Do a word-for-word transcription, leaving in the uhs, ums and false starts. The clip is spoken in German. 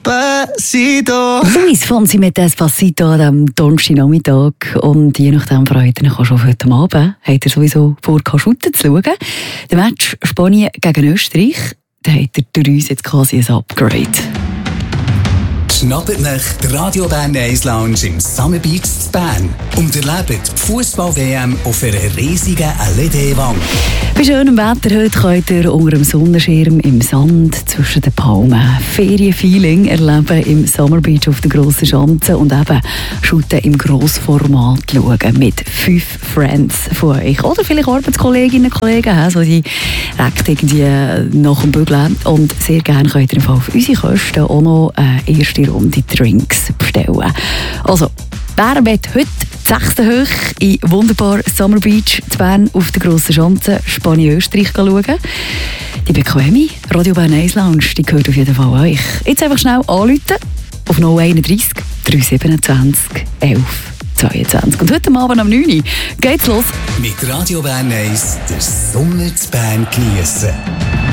Despacito. Luis Fonsi mit Despacito an diesem Donnerstagnachmittag. Und je nachdem freut ihr euch schon heute Abend. Habt ihr sowieso vor, Schutten zu schauen? Der Match Spanien gegen Österreich, da habt ihr durch uns jetzt quasi ein Upgrade. Schnappt nach die Radio Bern eins Lounge im Summer Beach zu Bern und erlebt die Fußball-W M auf einer riesigen L E D-Wand. Bei schönem Wetter heute könnt ihr unter dem Sonnenschirm im Sand zwischen den Palmen Ferienfeeling erleben im Summer Beach auf der grossen Schanze und eben Shooten im Grossformat schauen mit fünf Friends von euch. Oder vielleicht Arbeitskolleginnen und Kollegen, so die direkt irgendwie nach dem Bügeln. Und sehr gerne könnt ihr auf unsere Kosten auch noch eine erste Runde Drinks bestellen. Also, wer wird heute sechsten hoch in wunderbar Summer Beach zu Bern auf der grossen Schanze Spanien-Österreich schauen? Die bequeme Radio Bern eins Lounge, die gehört auf jeden Fall euch. Jetzt einfach schnell anrufen auf null einunddreißig drei siebenundzwanzig elf zweiundzwanzig. Und heute Abend um neun Uhr geht's los. Mit Radio Bern eins den Sommer zu Bern geniessen.